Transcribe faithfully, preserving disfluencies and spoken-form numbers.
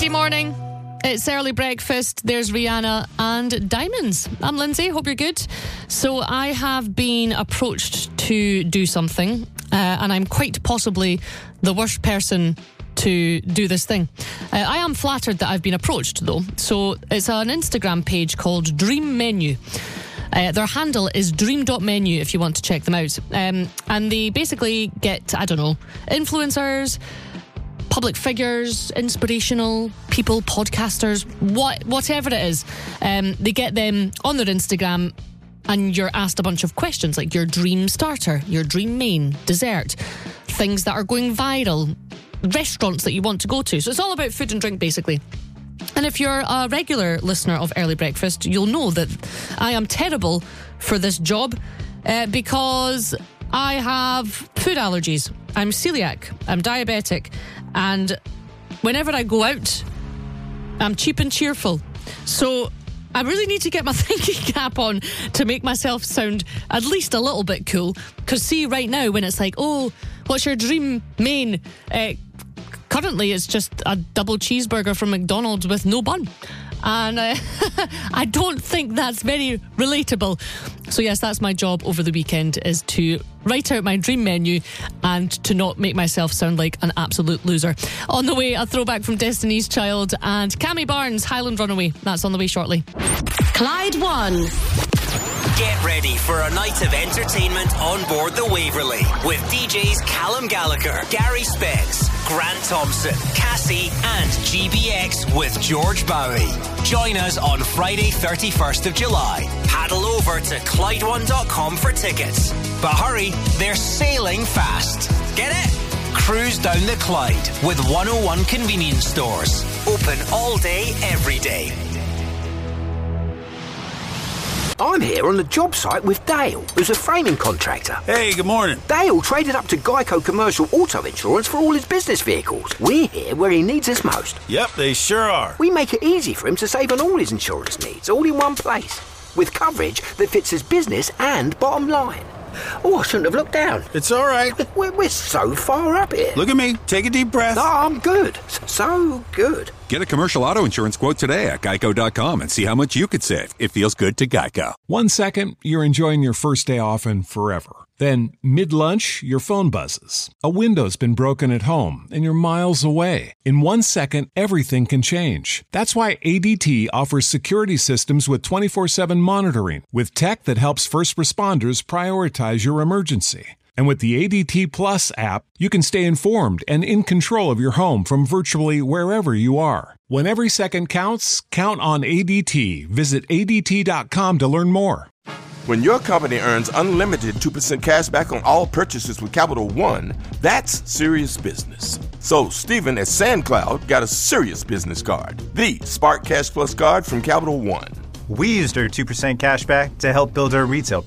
Monday morning. It's early breakfast. There's Rihanna and Diamonds. I'm Lindsay. Hope you're good. So I have been approached to do something, uh, and I'm quite possibly the worst person to do this thing. Uh, I am flattered that I've been approached, though. So it's an Instagram page called Dream Menu. Uh, their handle is dream dot menu if you want to check them out. Um, and they basically get, I don't know, influencers, public figures, inspirational people, podcasters, what, whatever it is. Um, they get them on their Instagram and you're asked a bunch of questions like your dream starter, your dream main, dessert, things that are going viral, restaurants that you want to go to. So it's all about food and drink, basically. And if you're a regular listener of Early Breakfast, you'll know that I am terrible for this job uh, because I have food allergies. I'm celiac, I'm diabetic, and whenever I go out, I'm cheap and cheerful. So I really need to get my thinking cap on to make myself sound at least a little bit cool. Because see, right now, when it's like, oh, what's your dream main? Uh, currently, it's just a double cheeseburger from McDonald's with no bun. And uh, I don't think that's very relatable. So yes, that's my job over the weekend, is to write out my dream menu and to not make myself sound like an absolute loser. On the way, a throwback from Destiny's Child and Cammy Barnes, Highland Runaway. That's on the way shortly. Clyde One. Get ready for a night of entertainment on board the Waverley with D Js Callum Gallagher, Gary Spence, Grant Thompson, Cassie and G B X with George Bowie. Join us on Friday thirty-first of July. Paddle over to Clyde one dot com for tickets. But hurry, they're sailing fast. Get it? Cruise down the Clyde with one oh one convenience stores. Open all day, every day. I'm here on the job site with Dale, who's a framing contractor. Hey, good morning. Dale traded up to Geico Commercial Auto Insurance for all his business vehicles. We're here where he needs us most. Yep, they sure are. We make it easy for him to save on all his insurance needs, all in one place, with coverage that fits his business and bottom line. Oh, I shouldn't have looked down. It's all right. We're, we're so far up here. Look at me. Take a deep breath. No, I'm good. So good. Get a commercial auto insurance quote today at geico dot com and see how much you could save. It feels good to Geico. One second, you're enjoying your first day off and forever. Then, mid-lunch, your phone buzzes. A window's been broken at home, and you're miles away. In one second, everything can change. That's why A D T offers security systems with twenty-four seven monitoring, with tech that helps first responders prioritize your emergency. And with the A D T Plus app, you can stay informed and in control of your home from virtually wherever you are. When every second counts, count on A D T. Visit A D T dot com to learn more. When your company earns unlimited two percent cash back on all purchases with Capital One, that's serious business. So Stephen at SandCloud got a serious business card, the Spark Cash Plus card from Capital One. We used our two percent cash back to help build our retail